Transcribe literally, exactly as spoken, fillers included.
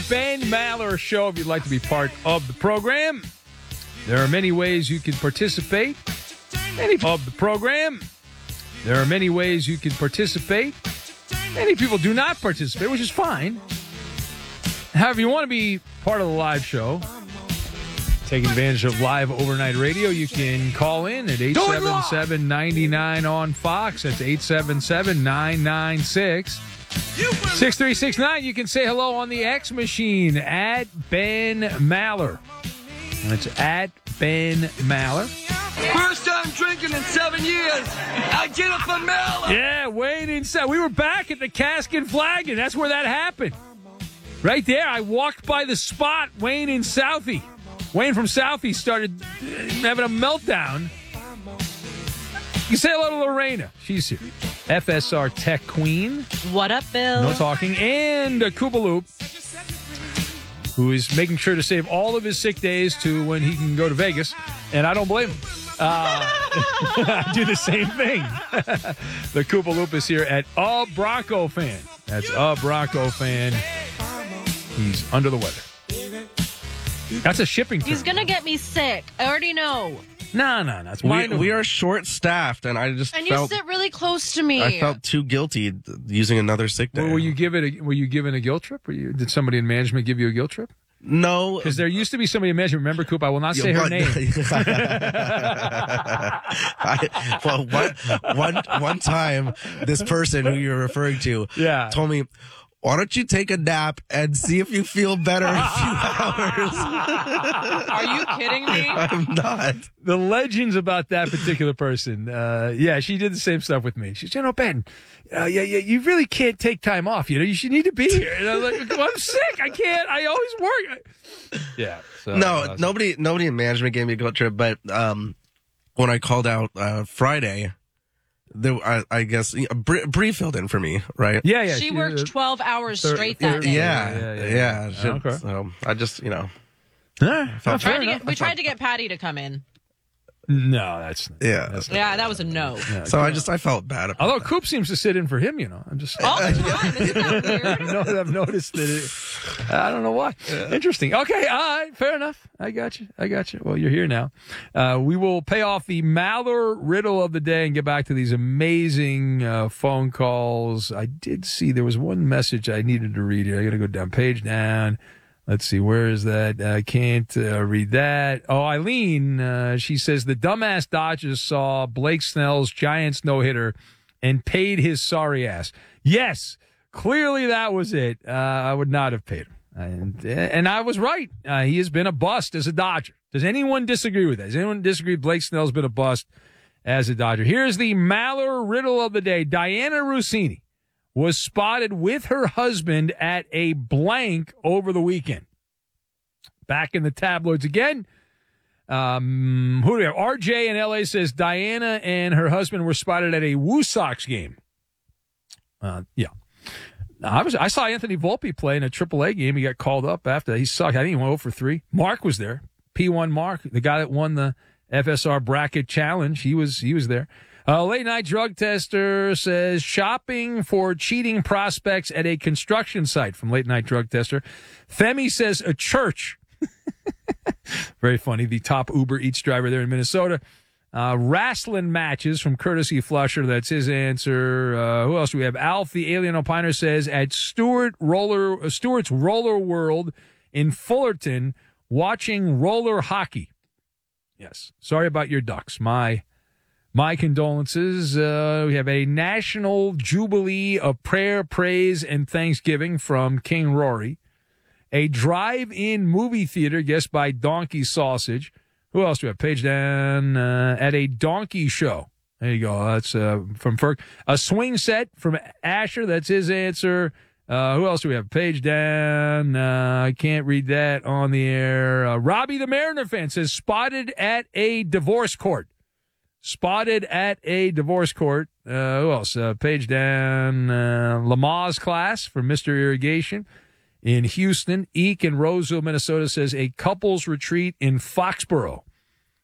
First time drinking in seven years. I did it for Maller. Yeah, Wayne inside. We were back at the Cask and Flagon. That's where that happened. Right there. I walked by the spot, Wayne in Southie. Wayne from Southie started having a meltdown. You say hello to Lorena. She's here. F S R Tech Queen. What up, Bill? No talking. And uh, Koopaloop, who is making sure to save all of his sick days to when he can go to Vegas. And I don't blame him. Uh, I do the same thing. The Koopaloop is here at A Bronco Fan. That's A Bronco Fan. He's under the weather. That's a shipping term. He's going to get me sick. I already know. No, no, no. It's we, mine. we are short-staffed, and I just And felt... you sit really close to me. I felt too guilty using another sick day. Well, were you given a, were you given a guilt trip? Were you, did somebody in management give you a guilt trip? No. Because there used to be somebody in management. Remember, Coop? I will not say Yeah, her what- name. I, well, one, one, one time, this person who you're referring to Yeah. told me, why don't you take a nap and see if you feel better in a few hours? Are you kidding me? I'm not. The legends about that particular person. Uh, yeah, she did the same stuff with me. She said, you know, Ben, uh, yeah, yeah, you really can't take time off. You know, you should need to be here. And I was like, well, I'm sick. I can't. I always work. Yeah. So, No, uh, nobody nobody in management gave me a guilt trip, but um, when I called out uh, Friday, there, I, I guess Bree, Bree filled in for me, right? Yeah, yeah. She worked twelve hours thir- straight that day. Yeah, Yeah, yeah. yeah, yeah. she- Okay. So I just, you know, All right. felt Tried Fair to enough. get, we tried to get Patty to come in. No, that's yeah. That's Yeah, that was a no. yeah, So I just, I felt bad about Although that. Coop seems to sit in for him, you know. I'm just. All the time. Isn't that I weird? know, I've noticed that. It, I don't know why. Interesting. Okay, all right, fair enough. I got you. I got you. Well, you're here now. Uh, we will pay off the Maller riddle of the day and get back to these amazing uh, phone calls. I did see there was one message I needed to read here. I got to go down, page down. Let's see, where is that? I can't uh, read that. Oh, Eileen, uh, she says the dumbass Dodgers saw Blake Snell's Giants no-hitter and paid his sorry ass. Yes, clearly that was it. Uh, I would not have paid him. And, and I was right. Uh, he has been a bust as a Dodger. Does anyone disagree with that? Does anyone disagree Blake Snell's been a bust as a Dodger? Here's the Maller riddle of the day. Diana Rossini was spotted with her husband at a blank over the weekend. Back in the tabloids again. Um, who do we have? R J in L A says Diana and her husband were spotted at a Woo Sox game. Uh, yeah. I was. I saw Anthony Volpe play in a triple A game. He got called up after. He sucked. I think he went oh for three. Mark was there. P one Mark, the guy that won the F S R bracket challenge. He was. He was there. Uh, late night drug tester says shopping for cheating prospects at a construction site from late night drug tester. Femi says a church. Very funny. The top Uber Eats driver there in Minnesota. Uh, wrestling matches from Courtesy Flusher. That's his answer. Uh, who else do we have? Alf, the alien opiner, says at Stewart Roller, uh, Stewart's Roller World in Fullerton, watching roller hockey. Yes. Sorry about your Ducks. My my condolences. Uh, we have a national jubilee of prayer, praise, and thanksgiving from King Rory. A drive-in movie theater, guessed by Donkey Sausage. Who else do we have? Page down uh, at a donkey show. There you go. That's uh, from Ferg. A swing set from Asher. That's his answer. Uh, who else do we have? Page down. Uh, I can't read that on the air. Uh, Robbie the Mariner fan says spotted at a divorce court. Spotted at a divorce court. Uh, who else? Uh, page down. Uh, Lamaze class from Mister Irrigation. In Houston, Eek in Roseville, Minnesota says a couples retreat in Foxborough.